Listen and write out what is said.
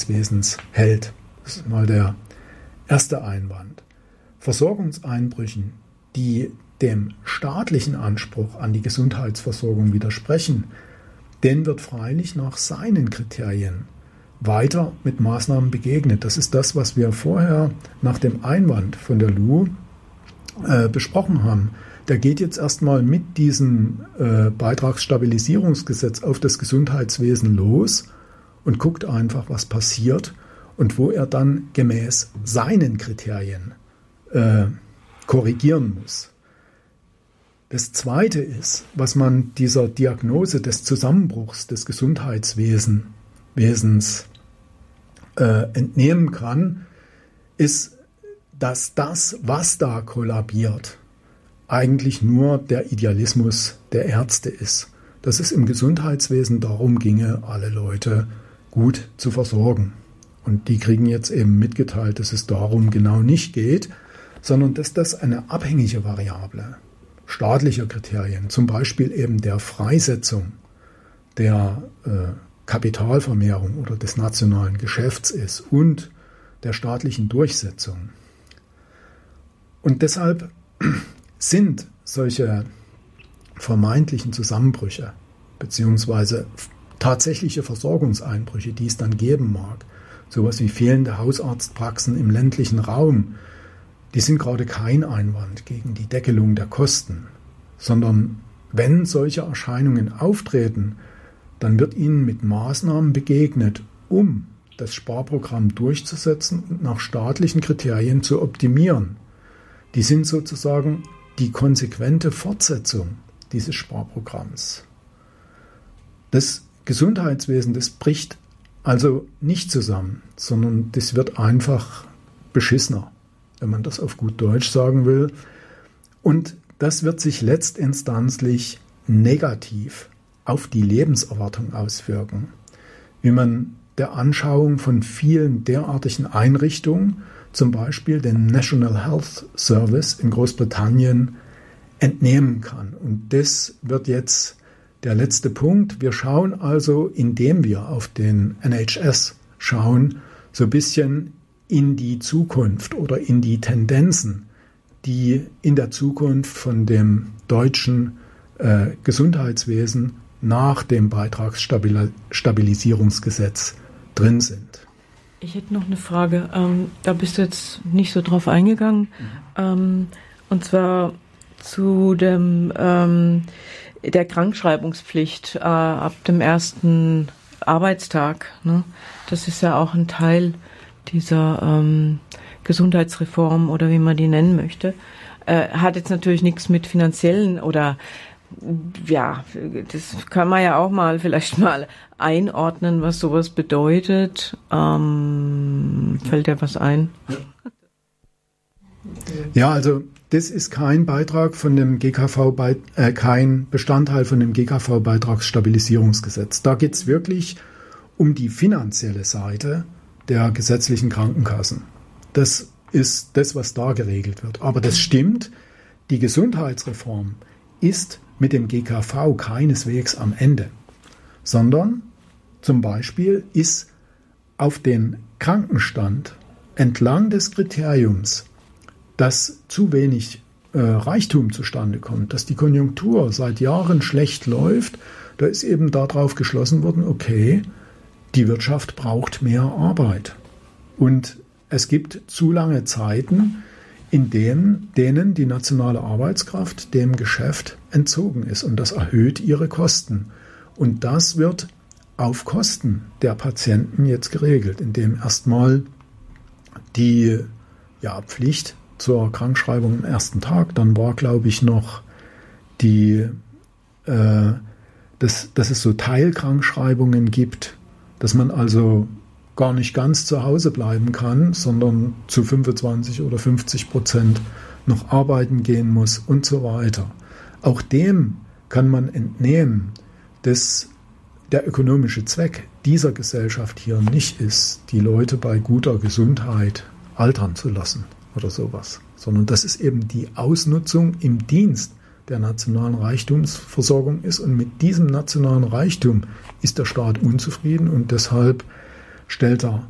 Gesundheitswesens hält. Das ist mal der erste Einwand. Versorgungseinbrüchen, die dem staatlichen Anspruch an die Gesundheitsversorgung widersprechen, denen wird freilich nach seinen Kriterien weiter mit Maßnahmen begegnet. Das ist das, was wir vorher nach dem Einwand von der Lu besprochen haben. Der geht jetzt erstmal mit diesem Beitragsstabilisierungsgesetz auf das Gesundheitswesen los und guckt einfach, was passiert und wo er dann gemäß seinen Kriterien korrigieren muss. Das Zweite ist, was man dieser Diagnose des Zusammenbruchs des Gesundheitswesens entnehmen kann, ist, dass das, was da kollabiert, eigentlich nur der Idealismus der Ärzte ist. Dass es im Gesundheitswesen darum ginge, alle Leute gut zu versorgen. Und die kriegen jetzt eben mitgeteilt, dass es darum genau nicht geht, sondern dass das eine abhängige Variable staatlicher Kriterien, zum Beispiel eben der Freisetzung der Kapitalvermehrung oder des nationalen Geschäfts ist und der staatlichen Durchsetzung. Und deshalb sind solche vermeintlichen Zusammenbrüche beziehungsweise tatsächliche Versorgungseinbrüche, die es dann geben mag, sowas wie fehlende Hausarztpraxen im ländlichen Raum, die sind gerade kein Einwand gegen die Deckelung der Kosten, sondern wenn solche Erscheinungen auftreten, dann wird ihnen mit Maßnahmen begegnet, um das Sparprogramm durchzusetzen und nach staatlichen Kriterien zu optimieren. Die sind sozusagen die konsequente Fortsetzung dieses Sparprogramms. Das Gesundheitswesen, das bricht also nicht zusammen, sondern das wird einfach beschissener, wenn man das auf gut Deutsch sagen will. Und das wird sich letztinstanzlich negativ auf die Lebenserwartung auswirken, wie man der Anschauung von vielen derartigen Einrichtungen, zum Beispiel den National Health Service in Großbritannien, entnehmen kann. Und das wird jetzt der letzte Punkt. Wir schauen also, indem wir auf den NHS schauen, so ein bisschen in die Zukunft oder in die Tendenzen, die in der Zukunft von dem deutschen Gesundheitswesen nach dem Beitragsstabilisierungsgesetz drin sind. Ich hätte noch eine Frage. Da bist du jetzt nicht so drauf eingegangen. Und zwar zu der Krankschreibungspflicht ab dem ersten Arbeitstag. Ne? Das ist ja auch ein Teil dieser Gesundheitsreform oder wie man die nennen möchte. Hat jetzt natürlich nichts mit finanziellen oder ja, das kann man ja auch vielleicht mal einordnen, was sowas bedeutet. Fällt dir was ein? Ja, also das ist kein Beitrag von dem kein Bestandteil von dem GKV-Beitragsstabilisierungsgesetz. Da geht es wirklich um die finanzielle Seite der gesetzlichen Krankenkassen. Das ist das, was da geregelt wird. Aber das stimmt, die Gesundheitsreform ist mit dem GKV keineswegs am Ende, sondern zum Beispiel ist auf den Krankenstand entlang des Kriteriums, dass zu wenig Reichtum zustande kommt, dass die Konjunktur seit Jahren schlecht läuft, da ist eben darauf geschlossen worden, okay, die Wirtschaft braucht mehr Arbeit. Und es gibt zu lange Zeiten, in denen die nationale Arbeitskraft dem Geschäft entzogen ist. Und das erhöht ihre Kosten. Und das wird auf Kosten der Patienten jetzt geregelt, indem erstmal die Pflicht zur Krankschreibung am ersten Tag, dann war, glaube ich, noch dass es so Teilkrankschreibungen gibt, dass man also gar nicht ganz zu Hause bleiben kann, sondern zu 25 oder 50% noch arbeiten gehen muss und so weiter. Auch dem kann man entnehmen, dass der ökonomische Zweck dieser Gesellschaft hier nicht ist, die Leute bei guter Gesundheit altern zu lassen oder sowas, sondern dass es eben die Ausnutzung im Dienst der nationalen Reichtumsversorgung ist. Und mit diesem nationalen Reichtum ist der Staat unzufrieden und deshalb stellt er